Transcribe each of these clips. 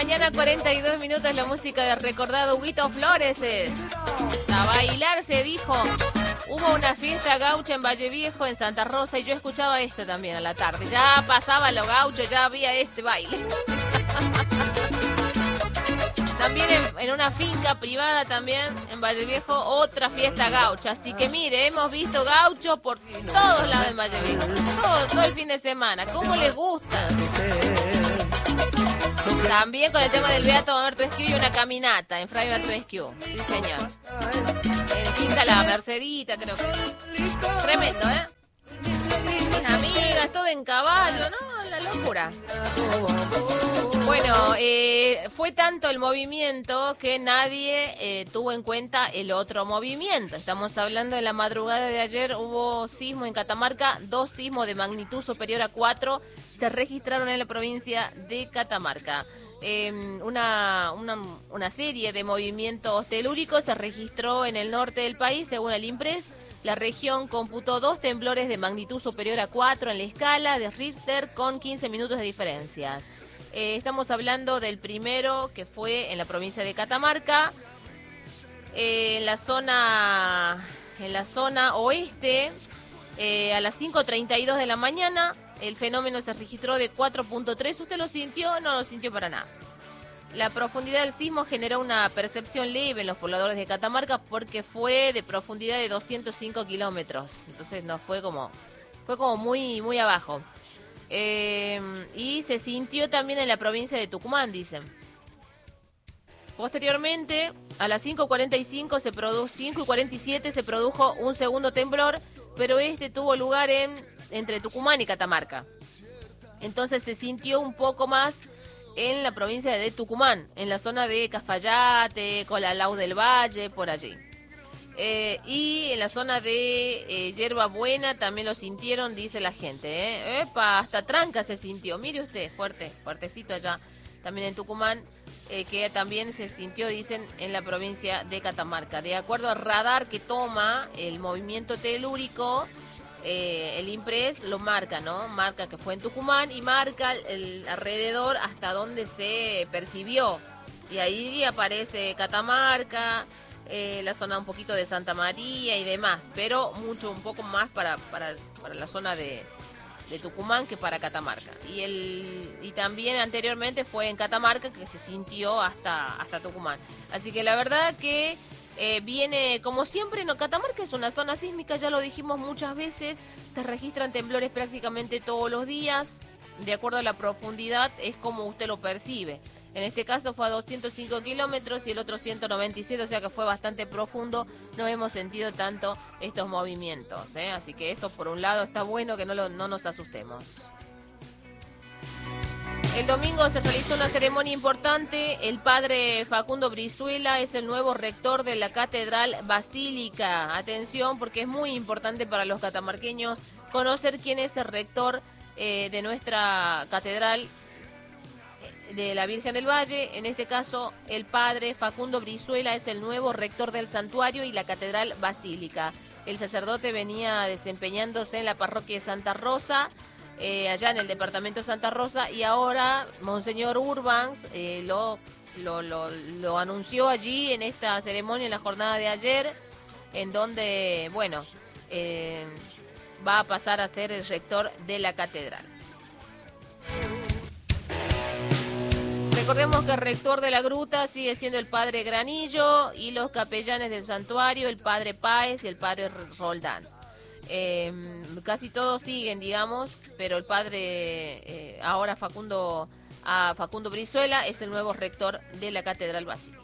mañana, 42 minutos, la música del recordado Huguito Flores es. A bailar se dijo. Hubo una fiesta gaucha en Valle Viejo, en Santa Rosa, y yo escuchaba esto también a la tarde. Ya pasaba lo gaucho, ya había este baile. También en una finca privada también, en Valle Viejo, otra fiesta gaucha. Así que mire, hemos visto gauchos por todos lados en Valle Viejo. Todo el fin de semana. ¿Cómo les gusta? También con el tema del Beato Alberto Esquiu y una caminata en Fray Alberto Esquiu. Sí, señor. En Quinta La Mercedita, creo que. Tremendo, ¿eh? Mis amigas, todo en caballo, ¿no? La locura. Bueno, fue tanto el movimiento que nadie tuvo en cuenta el otro movimiento. Estamos hablando de la madrugada de ayer, hubo sismo en Catamarca, 2 sismos de magnitud superior a 4 se registraron en la provincia de Catamarca. Una serie de movimientos telúricos se registró en el norte del país, según el INPRES. La región computó 2 temblores de magnitud superior a 4 en la escala de Richter con 15 minutos de diferencias. Estamos hablando del primero, que fue en la provincia de Catamarca, en la zona oeste, a las 5:32 de la mañana. El fenómeno se registró de 4.3. ¿Usted lo sintió? No lo sintió para nada. La profundidad del sismo generó una percepción leve en los pobladores de Catamarca porque fue de profundidad de 205 kilómetros. Entonces no fue como muy, muy abajo. Y se sintió también en la provincia de Tucumán, dicen. Posteriormente, a las 5:45 5:47 se produjo un segundo temblor, pero este tuvo lugar entre Tucumán y Catamarca. Entonces se sintió un poco más en la provincia de Tucumán, en la zona de Cafayate, Colalau del Valle, por allí. Y en la zona de Yerba Buena también lo sintieron, dice la gente. Epa, hasta tranca se sintió. Mire usted, fuertecito allá, también en Tucumán, que también se sintió, dicen, en la provincia de Catamarca. De acuerdo al radar que toma el movimiento telúrico, el INPRES lo marca, ¿no? Marca que fue en Tucumán y marca el alrededor hasta donde se percibió. Y ahí aparece Catamarca, la zona un poquito de Santa María y demás, pero un poco más para la zona de Tucumán que para Catamarca. Y también anteriormente fue en Catamarca que se sintió hasta Tucumán. Así que la verdad que viene, como siempre, no, Catamarca es una zona sísmica, ya lo dijimos muchas veces, se registran temblores prácticamente todos los días, de acuerdo a la profundidad, es como usted lo percibe. En este caso fue a 205 kilómetros y el otro 197, o sea que fue bastante profundo. No hemos sentido tanto estos movimientos, ¿eh? Así que eso por un lado está bueno, que no nos asustemos. El domingo se realizó una ceremonia importante. El padre Facundo Brizuela es el nuevo rector de la Catedral Basílica. Atención, porque es muy importante para los catamarqueños conocer quién es el rector de nuestra catedral de la Virgen del Valle. En este caso, el padre Facundo Brizuela es el nuevo rector del santuario y la Catedral Basílica. El sacerdote venía desempeñándose en la parroquia de Santa Rosa, allá en el departamento de Santa Rosa, y ahora Monseñor Urbans lo anunció allí en esta ceremonia, en la jornada de ayer, en donde, bueno, va a pasar a ser el rector de la catedral. Recordemos que el rector de la gruta sigue siendo el padre Granillo y los capellanes del santuario, el padre Páez y el padre Roldán. Casi todos siguen, digamos, pero el padre, ahora Facundo Brizuela, es el nuevo rector de la Catedral Basílica.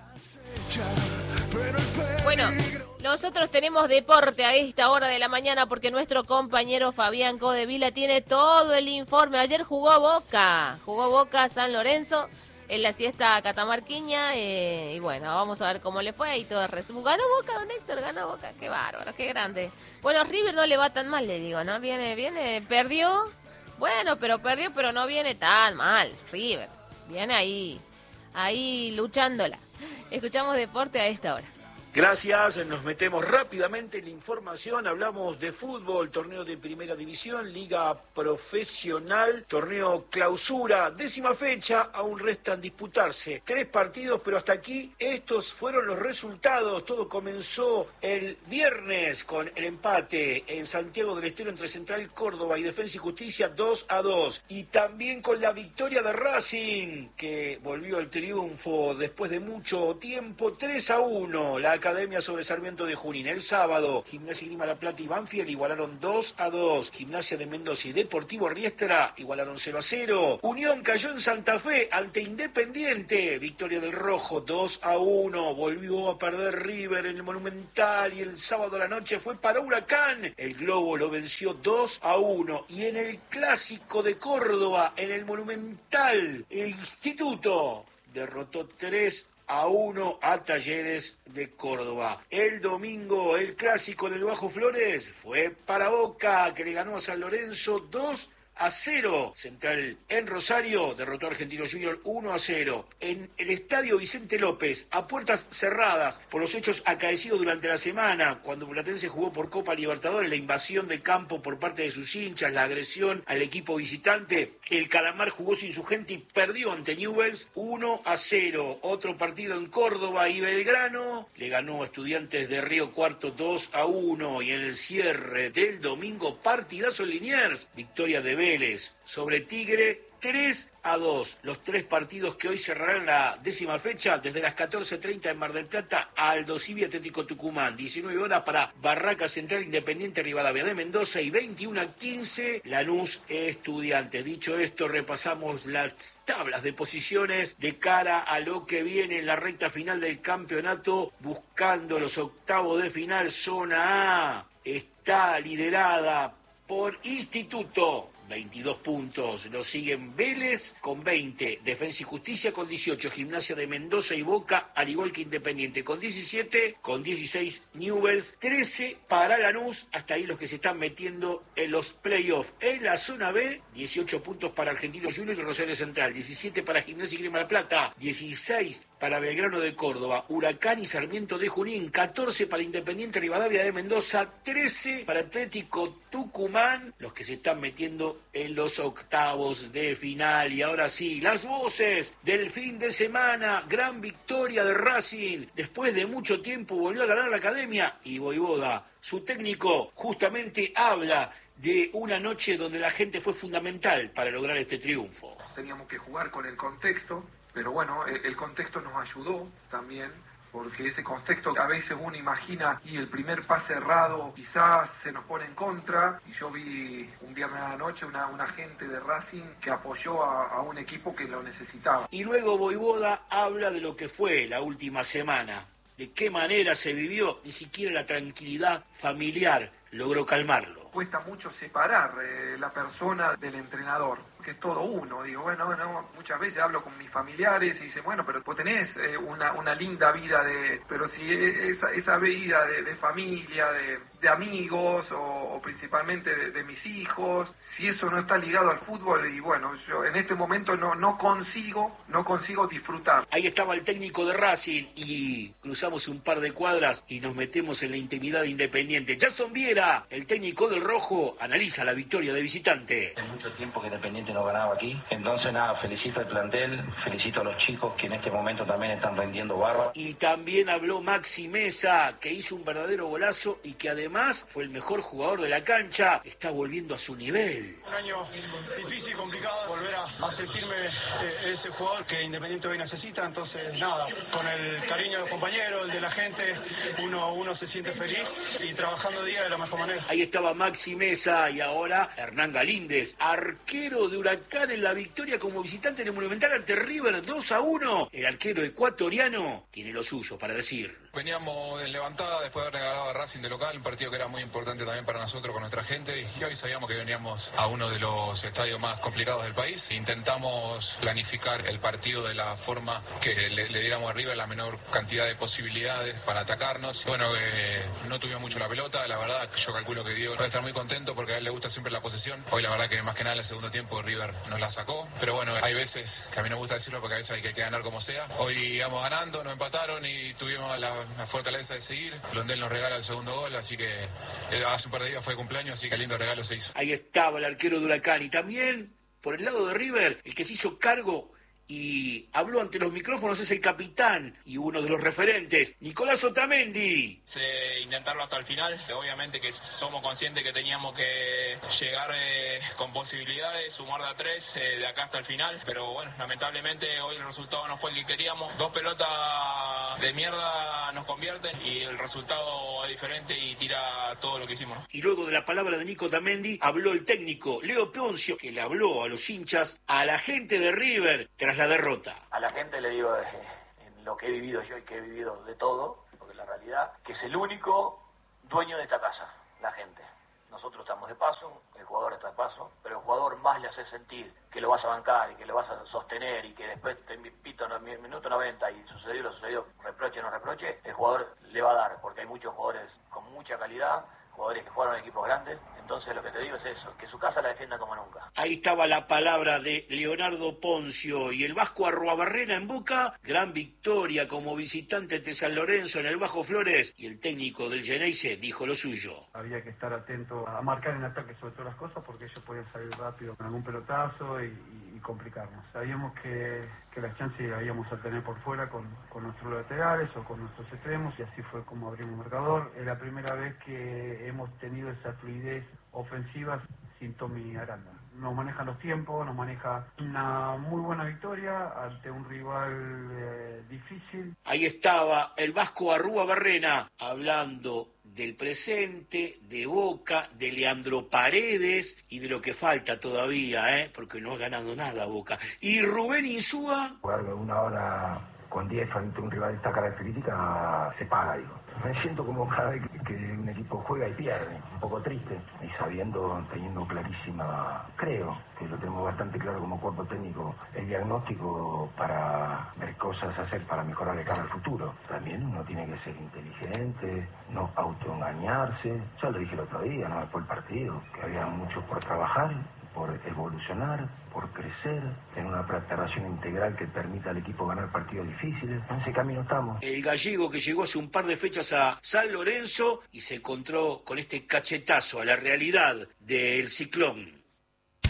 Bueno, nosotros tenemos deporte a esta hora de la mañana porque nuestro compañero Fabián Codevila tiene todo el informe. Ayer jugó Boca San Lorenzo en la siesta catamarqueña, y bueno, vamos a ver cómo le fue y todo el resumen. Ganó Boca, don Héctor, ganó Boca, qué bárbaro, qué grande. Bueno, River no le va tan mal, le digo, ¿no? Perdió, bueno, pero no viene tan mal, River, viene ahí luchándola. Escuchamos deporte a esta hora. Gracias, nos metemos rápidamente en la información, hablamos de fútbol, torneo de primera división, liga profesional, torneo clausura, 10ª fecha, aún restan disputarse 3 partidos, pero hasta aquí estos fueron los resultados. Todo comenzó el viernes con el empate en Santiago del Estero entre Central Córdoba y Defensa y Justicia 2-2, y también con la victoria de Racing, que volvió al triunfo después de mucho tiempo, 3-1, la Academia sobre Sarmiento de Junín. El sábado, Gimnasia y Grima La Plata y Banfield igualaron 2-2. Gimnasia de Mendoza y Deportivo Riestra igualaron 0-0. Unión cayó en Santa Fe ante Independiente. Victoria del Rojo 2-1. Volvió a perder River en el Monumental y el sábado a la noche fue para Huracán. El Globo lo venció 2-1. Y en el Clásico de Córdoba, en el Monumental, el Instituto derrotó 3-1 a Talleres de Córdoba. El domingo, el clásico en el Bajo Flores fue para Boca, que le ganó a San Lorenzo 2-0. Central en Rosario derrotó a Argentino Junior 1-0. En el Estadio Vicente López, a puertas cerradas por los hechos acaecidos durante la semana, cuando Platense jugó por Copa Libertadores, la invasión de campo por parte de sus hinchas, la agresión al equipo visitante, el Calamar jugó sin su gente y perdió ante Newell's 1-0. Otro partido en Córdoba y Belgrano le ganó a Estudiantes de Río Cuarto 2-1. Y en el cierre del domingo, partidazo en Liniers, victoria de Vélez sobre Tigre 3-2. Los 3 partidos que hoy cerrarán la 10ª fecha, desde las 14:30 en Mar del Plata, Aldosivi Atlético Tucumán, 19 horas para Barraca Central Independiente Rivadavia de Mendoza y 21:15 Lanús Estudiantes. Dicho esto, repasamos las tablas de posiciones de cara a lo que viene en la recta final del campeonato, buscando los octavos de final. Zona A está liderada por Instituto, 22 puntos. Lo siguen Vélez con 20, Defensa y Justicia con 18, Gimnasia de Mendoza y Boca, al igual que Independiente, con 17, con 16 Newell's, 13 para Lanús. Hasta ahí los que se están metiendo en los playoffs. En la zona B, 18 puntos para Argentino Junior y Rosario Central, 17 para Gimnasia y Grima La Plata, 16 para Belgrano de Córdoba, Huracán y Sarmiento de Junín, 14 para Independiente Rivadavia de Mendoza, 13 para Atlético Tucumán, los que se están metiendo en los octavos de final. Y ahora sí, las voces del fin de semana. Gran victoria de Racing, después de mucho tiempo volvió a ganar la Academia, y Voivoda, su técnico, justamente habla de una noche donde la gente fue fundamental para lograr este triunfo. Teníamos que jugar con el contexto, pero bueno, el contexto nos ayudó también, porque ese contexto a veces uno imagina y el primer pase errado quizás se nos pone en contra, y yo vi un viernes a la noche una gente de Racing que apoyó a un equipo que lo necesitaba. Y luego Voivoda habla de lo que fue la última semana, de qué manera se vivió. Ni siquiera la tranquilidad familiar logró calmarlo. Cuesta mucho separar la persona del entrenador, que es todo uno. Digo, bueno, muchas veces hablo con mis familiares y dicen, bueno, pero vos tenés una linda vida, pero si esa vida de familia, de amigos o principalmente de mis hijos, si eso no está ligado al fútbol, y bueno, yo en este momento no consigo disfrutar. Ahí estaba el técnico de Racing y cruzamos un par de cuadras y nos metemos en la intimidad de Independiente. Jason Viera, el técnico del Rojo, analiza la victoria de visitante. Hace mucho tiempo que Independiente no ganaba aquí, entonces nada, felicito al plantel, felicito a los chicos que en este momento también están rendiendo bárbaro. Y también habló Maxi Mesa, que hizo un verdadero golazo y que además fue el mejor jugador de la cancha, está volviendo a su nivel. Un año difícil, complicado, volver a sentirme ese jugador que Independiente hoy necesita, entonces nada, con el cariño de los compañeros, el de la gente, uno se siente feliz y trabajando día de la mejor manera. Ahí estaba Maxi Mesa y ahora Hernán Galíndez, arquero de Huracán en la victoria como visitante en el Monumental ante River 2-1. El arquero ecuatoriano tiene lo suyo para decir. Veníamos en levantada después de haber regalado a Racing de local, un partido que era muy importante también para nosotros con nuestra gente, y hoy sabíamos que veníamos a uno de los estadios más complicados del país. Intentamos planificar el partido de la forma que le diéramos a River la menor cantidad de posibilidades para atacarnos. Bueno, no tuvimos mucho la pelota, la verdad yo calculo que Diego va a estar muy contento porque a él le gusta siempre la posesión. Hoy la verdad que más que nada en el segundo tiempo River nos la sacó, pero bueno, hay veces, que a mí no me gusta decirlo porque a veces hay que ganar como sea. Hoy íbamos ganando, nos empataron y tuvimos la fortaleza de seguir. Blondel nos regala el segundo gol, así que hace un par de días fue cumpleaños, así que lindo regalo se hizo. Ahí estaba el arquero de Huracán y también, por el lado de River, el que se hizo cargo y habló ante los micrófonos es el capitán y uno de los referentes, Nicolás Otamendi. Intentarlo hasta el final. Obviamente que somos conscientes que teníamos que llegar con posibilidades, sumar de a 3 de acá hasta el final, pero bueno, lamentablemente hoy el resultado no fue el que queríamos. 2 pelotas de mierda nos convierten y el resultado es diferente y tira todo lo que hicimos, ¿no? Y luego de la palabra de Nico Otamendi habló el técnico Leo Poncio, que le habló a los hinchas, a la gente de River tras la derrota. A la gente le digo, en lo que he vivido yo y que he vivido de todo, porque la realidad, que es el único dueño de esta casa, la gente. Nosotros estamos de paso, el jugador está de paso, pero el jugador más le hace sentir que lo vas a bancar y que lo vas a sostener y que después te pito en el minuto 90 y sucedió, reproche o no reproche, el jugador le va a dar, porque hay muchos jugadores con mucha calidad, jugadores que jugaron en equipos grandes. Entonces lo que te digo es eso, que su casa la defienda como nunca. Ahí estaba la palabra de Leonardo Poncio y el Vasco Arruabarrena en Boca, gran victoria como visitante de San Lorenzo en el Bajo Flores, y el técnico del Geneise dijo lo suyo. Había que estar atento a marcar en ataque sobre todas las cosas porque ellos podían salir rápido con algún pelotazo y complicarnos. Sabíamos que las chances las íbamos a tener por fuera con nuestros laterales o con nuestros extremos y así fue como abrimos marcador. Es la primera vez que hemos tenido esa fluidez ofensiva sin Tommy Aranda. Nos maneja los tiempos, nos maneja una muy buena victoria ante un rival difícil. Ahí estaba el Vasco Arruabarrena hablando del presente, de Boca, de Leandro Paredes y de lo que falta todavía, porque no ha ganado nada Boca. Y Rubén Insúa. Jugar una hora con 10 frente a un rival de esta característica se paga, digo. Me siento como cada vez que un equipo juega y pierde, un poco triste, y teniendo clarísima, creo que lo tenemos bastante claro como cuerpo técnico, el diagnóstico para ver cosas a hacer para mejorar de cara al futuro. También uno tiene que ser inteligente, no autoengañarse. Ya lo dije el otro día, ¿no? Después del partido, que había mucho por trabajar, por evolucionar, por crecer, tener una preparación integral que permita al equipo ganar partidos difíciles. En ese camino estamos. El gallego que llegó hace un par de fechas a San Lorenzo y se encontró con este cachetazo a la realidad del Ciclón.